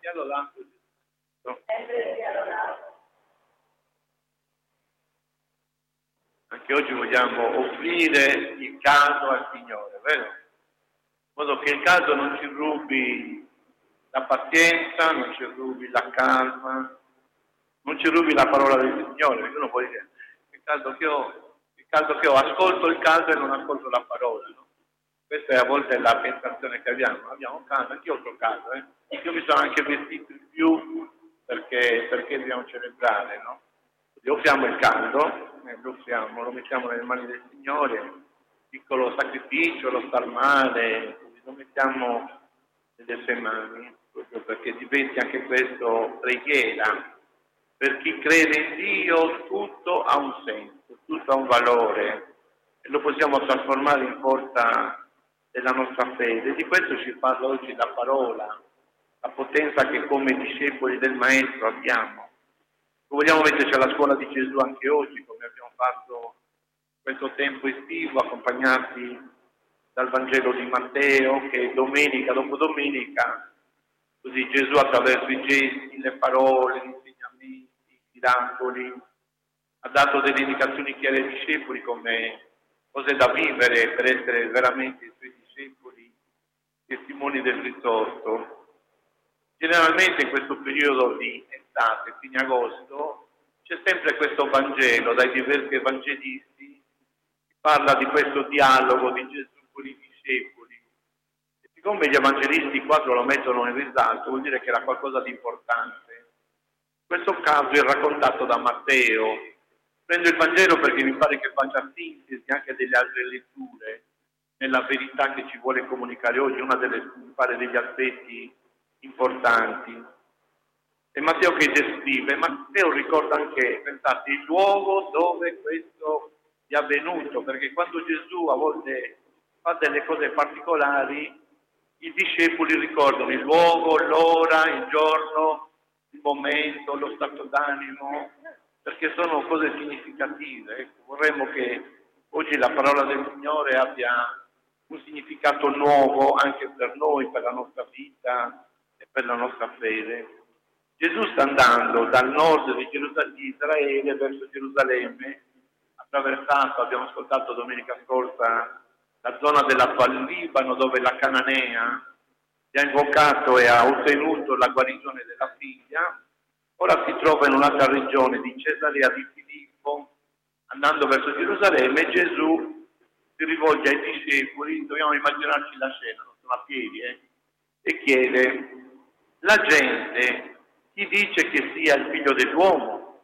sia lodato Gesù. Anche oggi vogliamo offrire il caldo al Signore, vero? In modo che il caldo non ci rubi la pazienza, non ci rubi la calma, non ci rubi la parola del Signore, perché uno può dire il caldo che ho, ascolto il caldo e non ascolto la parola, no? Questa è a volte la tentazione che abbiamo caldo, anche io ho caldo, io mi sono anche vestito in più perché dobbiamo celebrare, no? Offriamo il caldo, lo mettiamo nelle mani del Signore, piccolo sacrificio, lo star male, lo mettiamo nelle sue mani, proprio perché diventi anche questo preghiera. Per chi crede in Dio tutto ha un senso, tutto ha un valore e lo possiamo trasformare in forza della nostra fede. Di questo ci parla oggi la parola, la potenza che come discepoli del Maestro abbiamo. Vogliamo metterci alla scuola di Gesù anche oggi, come abbiamo fatto questo tempo estivo, accompagnati dal Vangelo di Matteo, che domenica dopo domenica, così Gesù attraverso i gesti, le parole, gli insegnamenti, i miracoli, ha dato delle indicazioni chiare ai discepoli come cose da vivere per essere veramente i suoi discepoli, testimoni del risorto. Generalmente in questo periodo di estate, fine agosto, c'è sempre questo Vangelo dai diversi evangelisti che parla di questo dialogo di Gesù con i discepoli. E siccome gli evangelisti qua lo mettono in risalto, vuol dire che era qualcosa di importante. In questo caso è raccontato da Matteo. Prendo il Vangelo perché mi pare che faccia sintesi anche delle altre letture nella verità che ci vuole comunicare oggi, una delle, mi pare, degli aspetti importanti. E Matteo che descrive, Matteo ricorda anche, pensate, il luogo dove questo è avvenuto, perché quando Gesù a volte fa delle cose particolari, i discepoli ricordano il luogo, l'ora, il giorno, il momento, lo stato d'animo, perché sono cose significative. Ecco, vorremmo che oggi la parola del Signore abbia un significato nuovo anche per noi, per la nostra vita e per la nostra fede. Gesù sta andando dal nord di Israele verso Gerusalemme, attraversato, abbiamo ascoltato domenica scorsa, la zona dell'attuale Libano, dove la Cananea gli ha invocato e ha ottenuto la guarigione della figlia. Ora si trova in un'altra regione di Cesarea di Filippo, andando verso Gerusalemme. Gesù si rivolge ai discepoli, dobbiamo immaginarci la scena, non sono a piedi, e chiede: la gente chi dice che sia il figlio dell'uomo?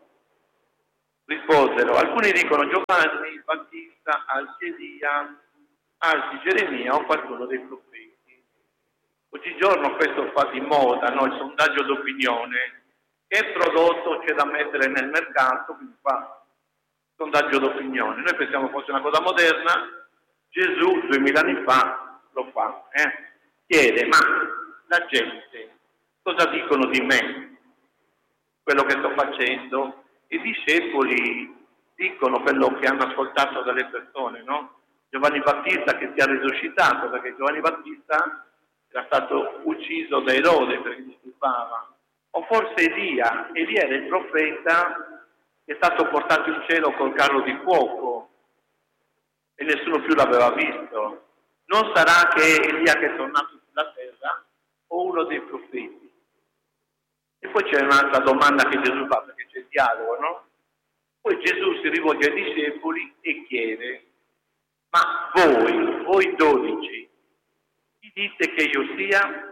Risposero, alcuni dicono Giovanni il Battista, altri Elia, altri Geremia o qualcuno dei profeti. Oggigiorno questo fa di moda, no? Il sondaggio d'opinione. Che prodotto c'è da mettere nel mercato, quindi fa sondaggio d'opinione. Noi pensiamo fosse una cosa moderna, Gesù 2000 anni fa lo fa, chiede, ma la gente cosa dicono di me? Quello che sto facendo? I discepoli dicono quello che hanno ascoltato dalle persone, no? Giovanni Battista che si è risuscitato, perché Giovanni Battista era stato ucciso da Erode perché disturbava. O forse Elia era il profeta che è stato portato in cielo col carro di fuoco e nessuno più l'aveva visto. Non sarà che Elia che è tornato sulla terra o uno dei profeti? E poi c'è un'altra domanda che Gesù fa, perché c'è il dialogo, no? Poi Gesù si rivolge ai discepoli e chiede: ma voi 12, chi dite che io sia?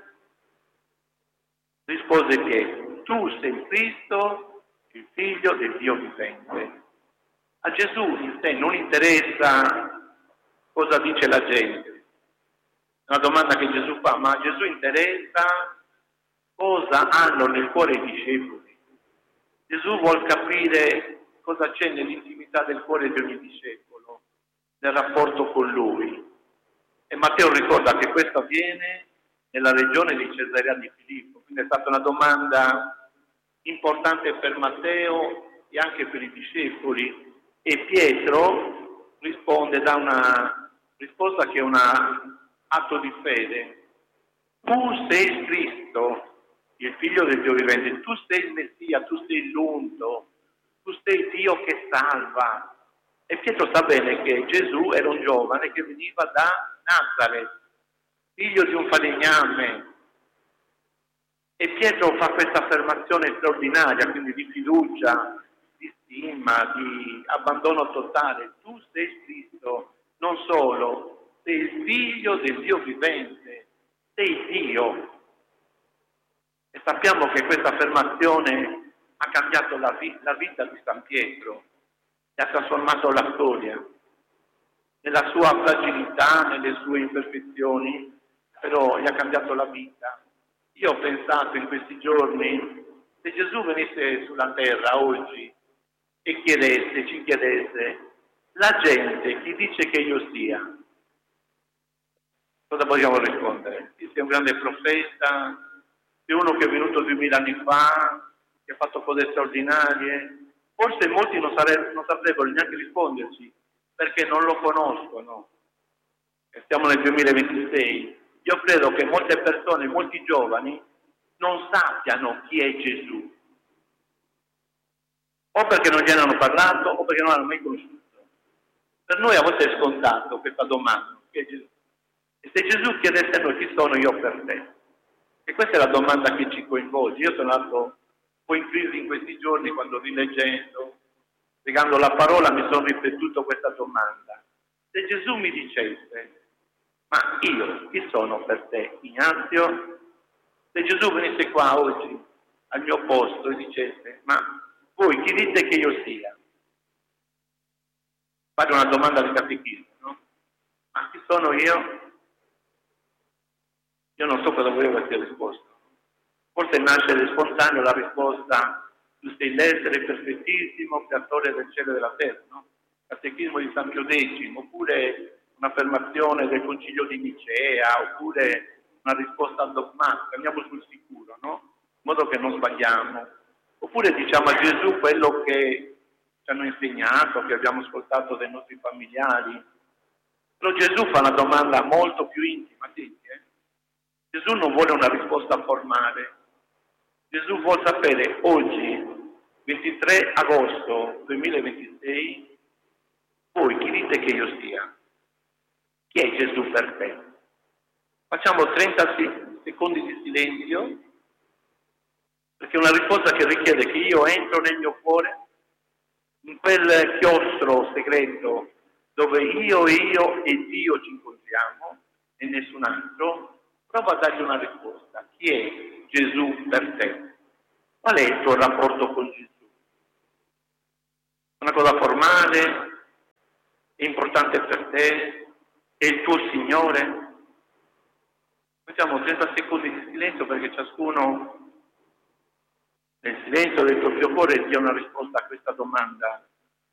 Rispose che tu sei il Cristo, il figlio del Dio vivente. A Gesù in sé non interessa cosa dice la gente. È una domanda che Gesù fa, ma a Gesù interessa cosa hanno nel cuore i discepoli. Gesù vuol capire cosa c'è nell'intimità del cuore di ogni discepolo, nel rapporto con lui. E Matteo ricorda che questo avviene nella regione di Cesarea di Filippo, quindi è stata una domanda importante per Matteo e anche per i discepoli. E Pietro risponde da una risposta che è un atto di fede. Tu sei Cristo, il figlio del Dio vivente, tu sei il Messia, tu sei l'unto, tu sei Dio che salva. E Pietro sa bene che Gesù era un giovane che veniva da Nazareth, figlio di un falegname. E Pietro fa questa affermazione straordinaria, quindi di fiducia, di stima, di abbandono totale. Tu sei Cristo, non solo, sei il figlio del Dio vivente, sei Dio. E sappiamo che questa affermazione ha cambiato la vita di San Pietro e ha trasformato la storia. Nella sua fragilità, nelle sue imperfezioni, però gli ha cambiato la vita. Io ho pensato in questi giorni, se Gesù venisse sulla terra oggi e ci chiedesse, la gente chi dice che io sia? Cosa vogliamo rispondere? Chi sia un grande profeta, sia uno che è venuto 2000 anni fa, che ha fatto cose straordinarie? Forse molti non saprebbero neanche risponderci, perché non lo conoscono. E siamo nel 2026. Io credo che molte persone, molti giovani, non sappiano chi è Gesù. O perché non gliene hanno parlato, o perché non l'hanno mai conosciuto. Per noi a volte è scontato questa domanda, chi è Gesù? E se Gesù chiedesse a noi chi sono io per te? E questa è la domanda che ci coinvolge. Io sono andato un po' in crisi in questi giorni quando rileggendo, spiegando la parola, mi sono ripetuto questa domanda. Se Gesù mi dicesse, ma io chi sono per te, Ignazio? Se Gesù venisse qua oggi al mio posto e dicesse, ma voi chi dite che io sia? Fate una domanda di catechismo, no? Ma chi sono io? Io non so cosa voleva sia risposta. Forse nasce spontaneo la risposta, tu sei l'essere perfettissimo, creatore del cielo e della terra, no? Catechismo di San Pio X, oppure un'affermazione del Concilio di Nicea, oppure una risposta dogmatica, andiamo sul sicuro, no? In modo che non sbagliamo. Oppure diciamo a Gesù quello che ci hanno insegnato, che abbiamo ascoltato dai nostri familiari. Però Gesù fa una domanda molto più intima, sì, Gesù non vuole una risposta formale. Gesù vuole sapere oggi, 23 agosto 2026, voi chi dite che io sia? Chi è Gesù per te? Facciamo 30 secondi di silenzio, perché è una risposta che richiede che io entro nel mio cuore, in quel chiostro segreto dove io e Dio ci incontriamo e nessun altro. Prova a dargli una risposta. Chi è Gesù per te? Qual è il tuo rapporto con Gesù? Una cosa formale? È importante per te? È il tuo Signore? Facciamo 30 secondi di silenzio perché ciascuno nel silenzio del proprio cuore dia una risposta a questa domanda.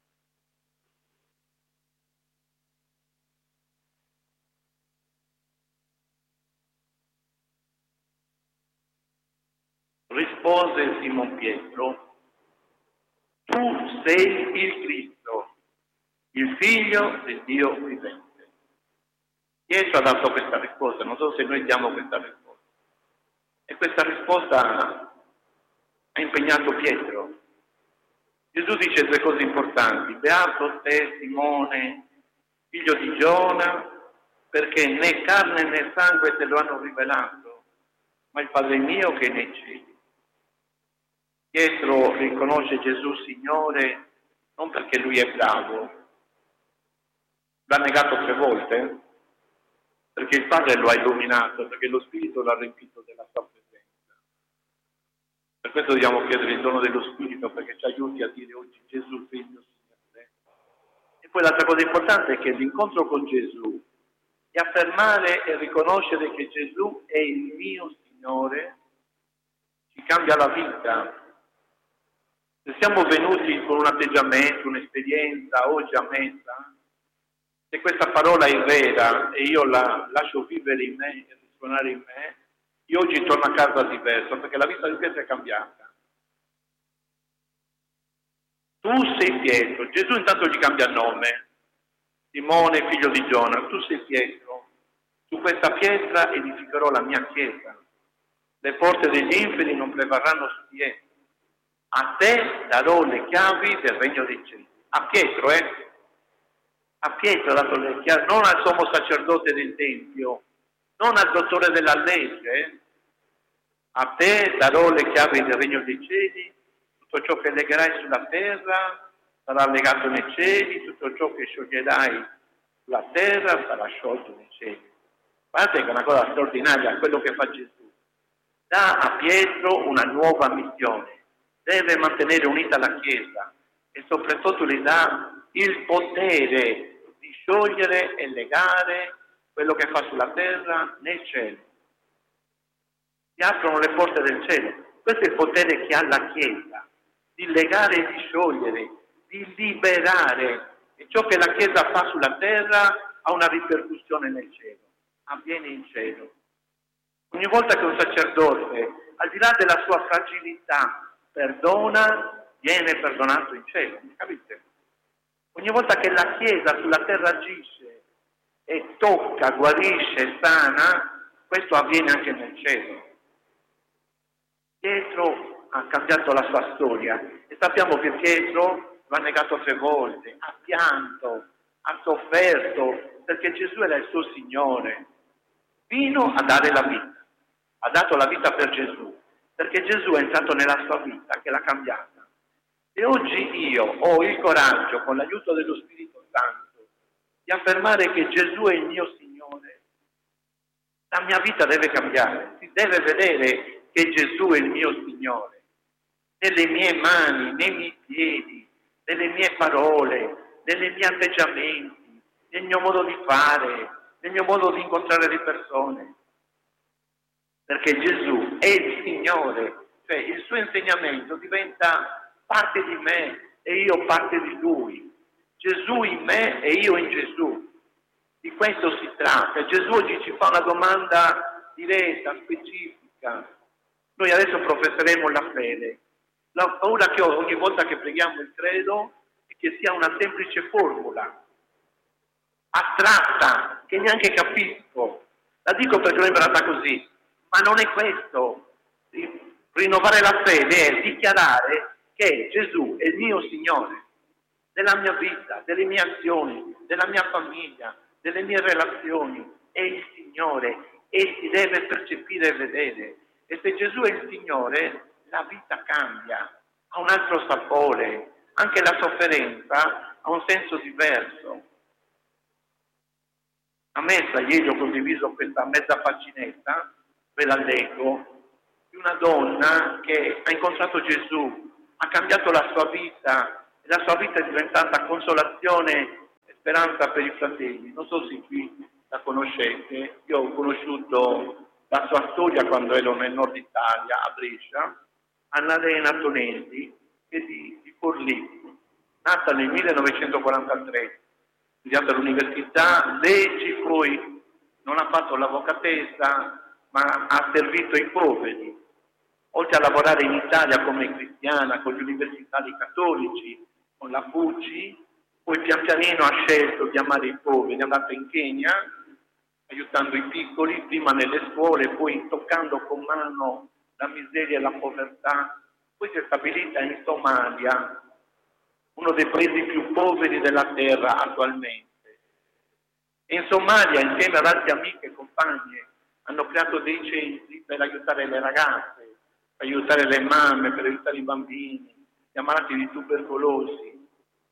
Rispose Simon Pietro, tu sei il Cristo, il figlio del Dio vivente. Pietro ha dato questa risposta, non so se noi diamo questa risposta. E questa risposta ha impegnato Pietro. Gesù dice due cose importanti. Beato te, Simone, figlio di Giona, perché né carne né sangue te lo hanno rivelato, ma il Padre mio che è nei cieli. Pietro riconosce Gesù Signore non perché lui è bravo, l'ha negato 3 volte, perché il Padre lo ha illuminato, perché lo Spirito l'ha riempito della sua presenza. Per questo dobbiamo chiedere il dono dello Spirito, perché ci aiuti a dire oggi Gesù sei il mio Signore. E poi l'altra cosa importante è che l'incontro con Gesù è affermare e riconoscere che Gesù è il mio Signore, ci cambia la vita. Se siamo venuti con un atteggiamento, un'esperienza oggi a messa, se questa parola è vera e io la lascio vivere in me e risuonare in me, io oggi torno a casa diverso, perché la vita di Pietro è cambiata. Tu sei Pietro, Gesù intanto gli cambia nome, Simone figlio di Giona, tu sei Pietro, su questa pietra edificherò la mia chiesa. le porte degli inferi non prevarranno su di esse. A te darò le chiavi del regno dei cieli. A Pietro, A Pietro ha dato le chiavi, non al sommo sacerdote del Tempio, non al dottore della legge. A te darò le chiavi del regno dei cieli, tutto ciò che legherai sulla terra sarà legato nei cieli, tutto ciò che scioglierai sulla terra sarà sciolto nei cieli. Guardate che è una cosa straordinaria quello che fa Gesù. Dà a Pietro una nuova missione, deve mantenere unita la Chiesa e soprattutto gli dà il potere di sciogliere e legare quello che fa sulla terra nel cielo. Si aprono le porte del cielo. Questo è il potere che ha la Chiesa, di legare e di sciogliere, di liberare. E ciò che la Chiesa fa sulla terra ha una ripercussione nel cielo, avviene in cielo. Ogni volta che un sacerdote, al di là della sua fragilità, perdona, viene perdonato in cielo, capite? Ogni volta che la Chiesa sulla terra agisce e tocca, guarisce, sana, questo avviene anche nel cielo. Pietro ha cambiato la sua storia e sappiamo che Pietro lo ha negato 3 volte, ha pianto, ha sofferto, perché Gesù era il suo Signore, fino a dare la vita. Ha dato la vita per Gesù, perché Gesù è entrato nella sua vita, che l'ha cambiata. E oggi io ho il coraggio, con l'aiuto dello Spirito Santo, di affermare che Gesù è il mio Signore. La mia vita deve cambiare, si deve vedere che Gesù è il mio Signore, nelle mie mani, nei miei piedi, nelle mie parole, nei miei atteggiamenti, nel mio modo di fare, nel mio modo di incontrare le persone. Perché Gesù è il Signore, cioè il suo insegnamento diventa parte di me e io parte di Lui. Gesù in me e io in Gesù. Di questo si tratta. Gesù oggi ci fa una domanda diretta, specifica. Noi adesso professeremo la fede. La paura che ho ogni volta che preghiamo il credo è che sia una semplice formula, astratta, che neanche capisco. La dico perché l'ho imparata così, ma non è questo. Rinnovare la fede è dichiarare che Gesù è il mio Signore, della mia vita, delle mie azioni, della mia famiglia, delle mie relazioni. È il Signore e si deve percepire e vedere. E se Gesù è il Signore, la vita cambia, ha un altro sapore, anche la sofferenza ha un senso diverso. A me ieri ho condiviso questa mezza paginetta, ve la leggo, di una donna che ha incontrato Gesù, ha cambiato la sua vita, e la sua vita è diventata consolazione e speranza per i fratelli. Non so se qui la conoscete, io ho conosciuto la sua storia quando ero nel nord Italia, a Brescia, Annalena Tonelli, che è di Forlì, nata nel 1943, studiata all'università, leggi poi, non ha fatto l'avvocatessa, ma ha servito i poveri. Oltre a lavorare in Italia come cristiana, con gli universitari cattolici, con la FUCI, poi pian pianino ha scelto di amare i poveri, è andata in Kenya, aiutando i piccoli, prima nelle scuole, poi toccando con mano la miseria e la povertà. Poi si è stabilita in Somalia, uno dei paesi più poveri della terra attualmente. E in Somalia, insieme ad altre amiche e compagne, hanno creato dei centri per aiutare le ragazze, per aiutare le mamme, per aiutare i bambini, gli ammalati di tubercolosi.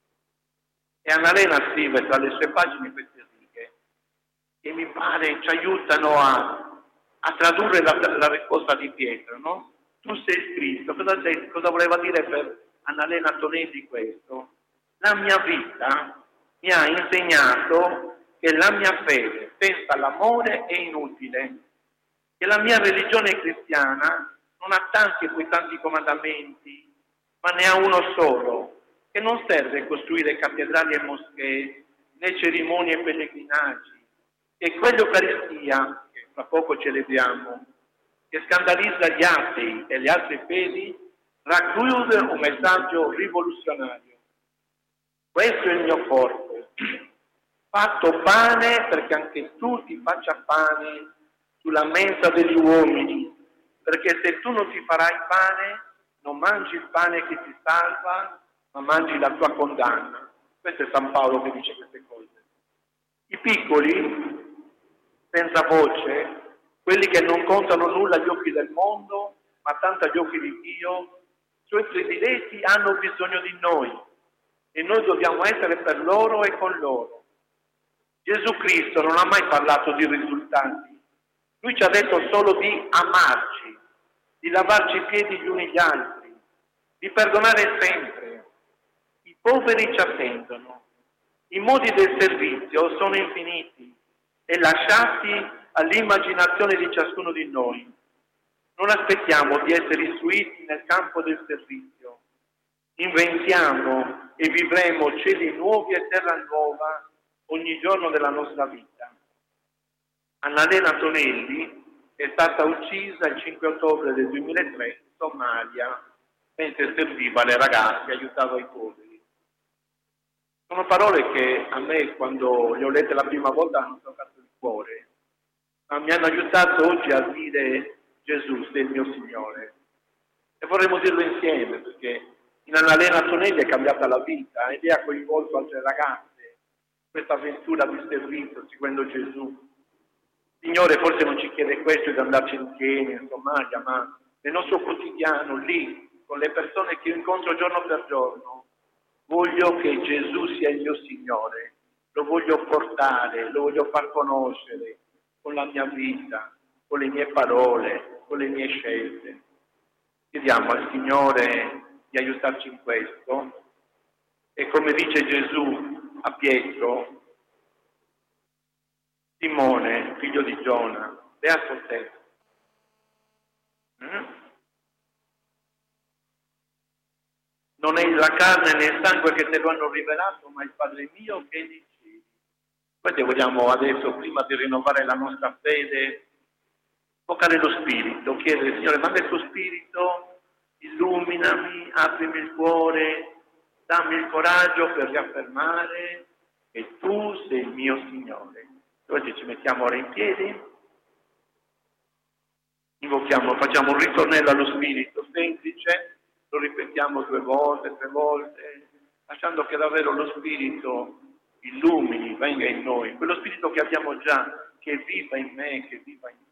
E Annalena scrive tra le sue pagine queste righe, che mi pare ci aiutano a tradurre la risposta di Pietro, no? Tu sei Cristo. Cosa voleva dire per Annalena Tonelli questo? La mia vita mi ha insegnato che la mia fede senza l'amore è inutile, che la mia religione cristiana non ha tanti comandamenti, ma ne ha uno solo, che non serve costruire cattedrali e moschee, né cerimonie e pellegrinaggi, che quell'Eucaristia, che fra poco celebriamo, che scandalizza gli atei e le altre fedi, racchiude un messaggio rivoluzionario. Questo è il mio corpo, fatto pane perché anche tu ti faccia pane sulla mensa degli uomini, perché se tu non ti farai pane, non mangi il pane che ti salva, ma mangi la tua condanna. Questo è San Paolo che dice queste cose. I piccoli, senza voce, quelli che non contano nulla agli occhi del mondo, ma tanto agli occhi di Dio, i suoi prediletti hanno bisogno di noi e noi dobbiamo essere per loro e con loro. Gesù Cristo non ha mai parlato di risultati, lui ci ha detto solo di amarci, di lavarci i piedi gli uni gli altri, di perdonare sempre. I poveri ci attendono, i modi del servizio sono infiniti e lasciati all'immaginazione di ciascuno di noi. Non aspettiamo di essere istruiti nel campo del servizio. Inventiamo e vivremo cieli nuovi e terra nuova ogni giorno della nostra vita. Annalena Tonelli è stata uccisa il 5 ottobre del 2003 in Somalia mentre serviva le ragazze e aiutava i poveri. Sono parole che a me, quando le ho lette la prima volta, hanno toccato il cuore, ma mi hanno aiutato oggi a dire Gesù, sei il mio Signore. E vorremmo dirlo insieme, perché in Annalena Tonelli è cambiata la vita ed ha coinvolto altre ragazze in questa avventura di servizio seguendo Gesù. Signore forse non ci chiede questo di andarci in Kenya, in Somalia, ma nel nostro quotidiano, lì, con le persone che io incontro giorno per giorno, voglio che Gesù sia il mio Signore, lo voglio portare, lo voglio far conoscere con la mia vita, con le mie parole, con le mie scelte. Chiediamo al Signore di aiutarci in questo e come dice Gesù a Pietro, Simone, figlio di Giona, beato te. Non è la carne né il sangue che te lo hanno rivelato, ma il Padre mio che li cieli. Quindi vogliamo adesso, prima di rinnovare la nostra fede, invocare lo Spirito, chiedere, Signore, manda il tuo Spirito, illuminami, aprimi il cuore, dammi il coraggio per riaffermare che tu sei il mio Signore. Oggi ci mettiamo ora in piedi, invochiamo, facciamo un ritornello allo Spirito semplice, lo ripetiamo 2 volte, 3 volte, lasciando che davvero lo Spirito illumini, venga in noi, quello Spirito che abbiamo già, che viva in me, che viva in te.